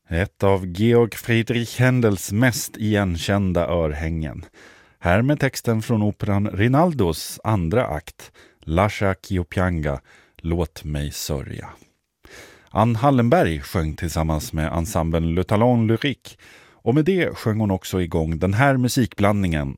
Ett av Georg Friedrich Händels mest igenkända örhängen. Här med texten från operan Rinaldos andra akt, Lascia ch'io pianga, Låt mig sörja. Ann Hallenberg sjöng tillsammans med ensemblen Le Talon Lyrique, och med det sjöng hon också igång den här musikblandningen